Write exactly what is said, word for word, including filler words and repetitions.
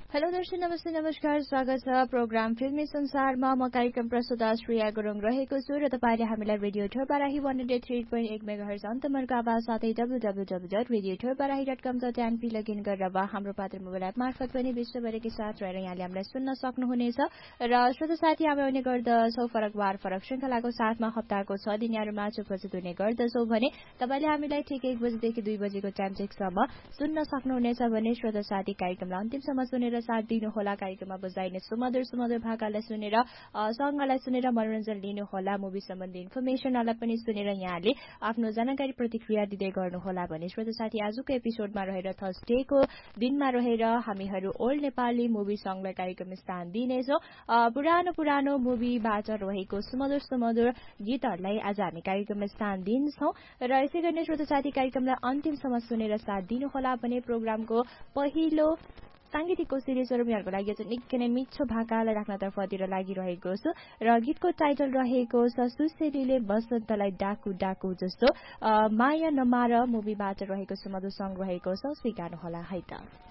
Hello दर्शक नमस्ते नमस्कार स्वागत छ प्रोग्राम फिल्मी संसारमा म कार्यक्रम प्रस्तुता श्रेया गुरुङ रहेको छु र तपाईले हामीलाई radio ठोरबाराही one oh three point one megahertz अन्तमरको आवाज साथै W W W dot radio ठोरबाराही dot कम डट एनपी लगइन गरेर वा हाम्रो पात्र मोबाइल एप मार्फत पनि विश्वभरिकै साथ रहेर यहाँले हामीलाई सुन्न सक्नुहुनेछ र श्रोता साथी हामी आउने गर्दछौं फरक वार फरक श्रृंखलाको साथमा हप्ताको छ दिनहरुमा उपस्थित हुने गर्दछौं भने तपाईले हामीलाई ठिक एक बजेदेखि दुई बजेको टाइम चेकसम्म सुन्न सक्नुहुनेछ भने श्रोता साथी कार्यक्रमलाई अन्तिमसम्म सुनेर साथ दिनुहोला। कार्यक्रममा बजाइने सुमधुर सुमधुर भाकालाई सुनेर सङ्गलाई सुनेर मनोरञ्जन लिनुहोला। मुभी सम्बन्धी इन्फर्मेसनलाई पनि सुनेर यहाँले आफ्नो जानकारी प्रतिक्रिया दिँदै गर्नुहोला भने श्रोता साथी आजको एपिसोडमा रहेर थर्सडेको दिनमा रहेर हामीहरू ओल्ड नेपाली मुभी सङ्गलाई कार्यक्रम स्थान दिनेछौँ। पुरानो पुरानो मुभीबाट रहेको सुमधुर सुमधुर गीतहरूलाई आज हामी कार्यक्रममा स्थान दिन्छौँ र यसै गरी श्रोता साथी कार्यक्रमलाई अन्तिमसम्म सुनेर साथ दिनुहोला भने प्रोग्रामको पहिलो सांगीतिक सिरिजहरु यहाँको लागि चाहिँ निकै नै मिठो भाकालाई राख्नतर्फतिर लागिरहेको छु र गीतको टाइटल रहेको छ सुसेलीले बसन्तलाई डाकु डाकु जस्तो माया नमार मुभीबाट रहेको सुमधुर सङ्ग रहेको छ स्वीकार्नु होला है त।